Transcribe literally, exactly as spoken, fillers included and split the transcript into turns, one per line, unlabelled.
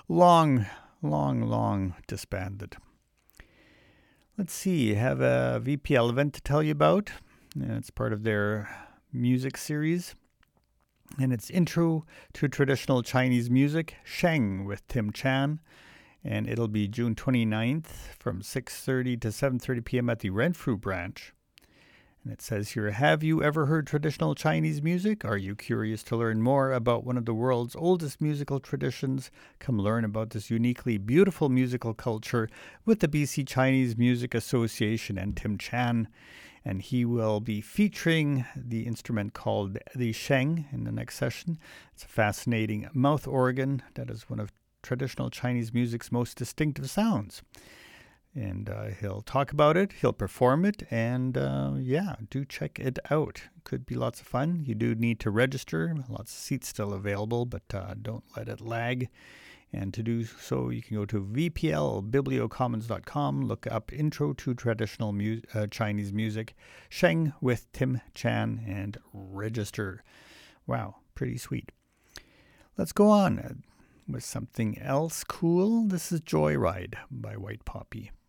long, long, long disbanded. Let's see, I have a V P L event to tell you about. It's part of their music series. And it's Intro to Traditional Chinese Music, Sheng with Tim Chan. And it'll be June twenty-ninth from six thirty to seven thirty p.m. at the Renfrew branch. And it says here, have you ever heard traditional Chinese music? Are you curious to learn more about one of the world's oldest musical traditions? Come learn about this uniquely beautiful musical culture with the B C Chinese Music Association and Tim Chan. And he will be featuring the instrument called the Sheng in the next session. It's a fascinating mouth organ that is one of traditional Chinese music's most distinctive sounds. And uh, he'll talk about it, he'll perform it, and uh, yeah, do check it out. Could be lots of fun. You do need to register. Lots of seats still available, but uh, don't let it lag. And to do so, you can go to v p l bibliocommons dot com, look up Intro to Traditional mu- uh, Chinese Music, Sheng with Tim Chan, and register. Wow, pretty sweet. Let's go on with something else cool. This is Joyride by White Poppy.